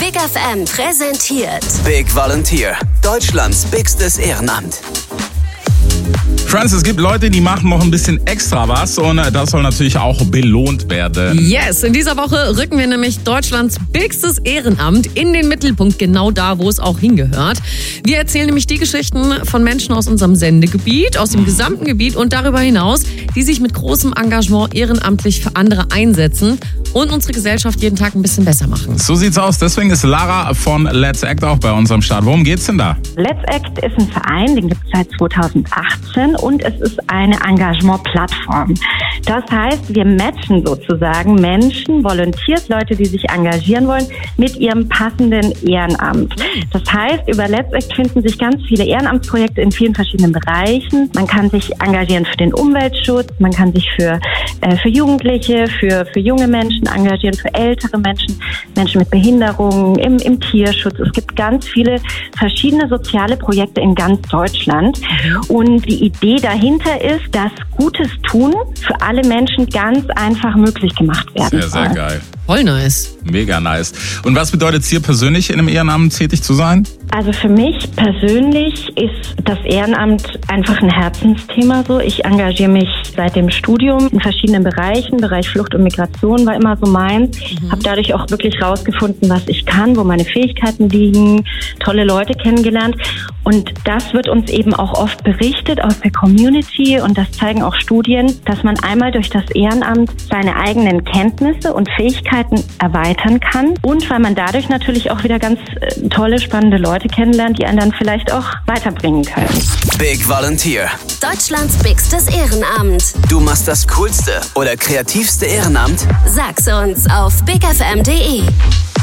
Big FM präsentiert Big Volunteer, Deutschlands bigstes Ehrenamt. Franz, es gibt Leute, die machen noch ein bisschen extra was und das soll natürlich auch belohnt werden. Yes, in dieser Woche rücken wir nämlich Deutschlands bigstes Ehrenamt in den Mittelpunkt, genau da, wo es auch hingehört. Wir erzählen nämlich die Geschichten von Menschen aus unserem Sendegebiet, aus dem gesamten Gebiet und darüber hinaus, die sich mit großem Engagement ehrenamtlich für andere einsetzen und unsere Gesellschaft jeden Tag ein bisschen besser machen. So sieht's aus, deswegen ist Lara von Let's Act auch bei uns am Start. Worum geht's denn da? Let's Act ist ein Verein, den gibt es seit 2018 und es ist eine Engagement-Plattform. Das heißt, wir matchen sozusagen Menschen, Volunteers, Leute, die sich engagieren wollen, mit ihrem passenden Ehrenamt. Das heißt, über Let's Act finden sich ganz viele Ehrenamtsprojekte in vielen verschiedenen Bereichen. Man kann sich engagieren für den Umweltschutz, man kann sich für Jugendliche, für junge Menschen engagieren, für ältere Menschen, Menschen mit Behinderungen, im Tierschutz. Es gibt ganz viele verschiedene soziale Projekte in ganz Deutschland. Und die Idee dahinter ist, dass Gutes tun für alle Menschen ganz einfach möglich gemacht werden soll. Sehr geil. Voll nice. Mega nice. Und was bedeutet es dir persönlich, in einem Ehrenamt tätig zu sein? Also für mich persönlich ist das Ehrenamt einfach ein Herzensthema so. Ich engagiere mich seit dem Studium in verschiedenen Bereichen. Bereich Flucht und Migration war immer so meins. Habe dadurch auch wirklich rausgefunden, was ich kann, wo meine Fähigkeiten liegen, tolle Leute kennengelernt. Und das wird uns eben auch oft berichtet aus der Community und das zeigen auch Studien, dass man einmal durch das Ehrenamt seine eigenen Kenntnisse und Fähigkeiten erweitern kann und weil man dadurch natürlich auch wieder ganz tolle, spannende Leute kennenlernt, die einen dann vielleicht auch weiterbringen können. Big Volunteer. Deutschlands bigstes Ehrenamt. Du machst das coolste oder kreativste Ehrenamt? Sag's uns auf bigfm.de.